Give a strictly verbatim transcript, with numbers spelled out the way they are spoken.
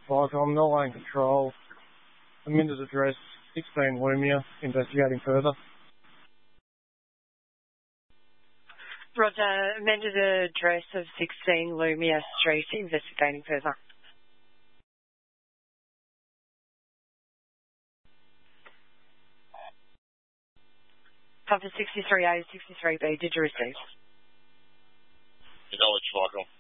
Vicom, Mill Lane Control, amended address sixteen Lumia, investigating further. Roger, amended address of sixteen Lumia Street, investigating further. Cover sixty-three A, sixty-three B, did you receive? Acknowledge, Vicom.